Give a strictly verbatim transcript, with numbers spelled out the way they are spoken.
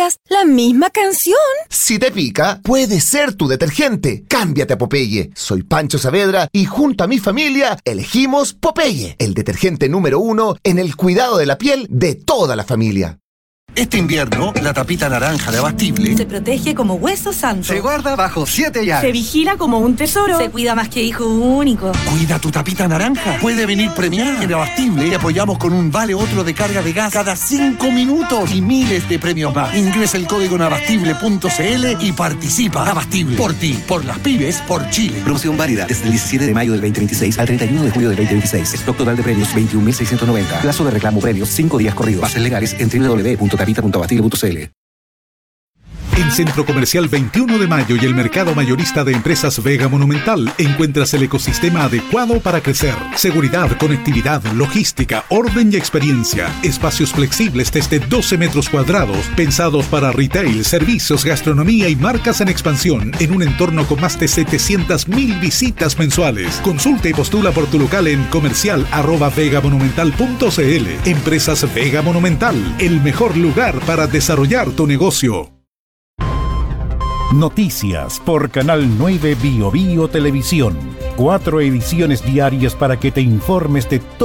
días la misma canción. Si te pica, puede ser tu detergente. Cámbiate a Popeye. Soy Pancho Saavedra y junto a mi familia elegimos Popeye, el detergente número uno en el cuidado de la piel de toda la familia. Este invierno, la tapita naranja de Abastible Se protege como hueso santo. se guarda bajo siete llaves. Se vigila como un tesoro. Se cuida más que hijo único. Cuida tu tapita naranja. Puede venir premiada. En Abastible te apoyamos con un vale otro de carga de gas cada cinco minutos y miles de premios más. Ingresa el código en abastible punto cl y participa. Abastible. Por ti, por las pymes, por Chile. Promoción válida desde el diecisiete de mayo del veinte veintiséis al treinta y uno de julio del veinte veintiséis. Stock total de premios veintiún mil seiscientos noventa. Plazo de reclamo premios cinco días corridos. Bases legales en doble u doble u doble u punto capita punto abastible punto cl. En Centro Comercial veintiuno de Mayo y el mercado mayorista de empresas Vega Monumental encuentras el ecosistema adecuado para crecer. Seguridad, conectividad, logística, orden y experiencia. Espacios flexibles desde doce metros cuadrados, pensados para retail, servicios, gastronomía y marcas en expansión, en un entorno con más de setecientas mil visitas mensuales. Consulta y postula por tu local en comercial arroba vegamonumental punto cl. Empresas Vega Monumental, el mejor lugar para desarrollar tu negocio. Noticias por Canal nueve Bio Bio Televisión. Cuatro ediciones diarias para que te informes de todo.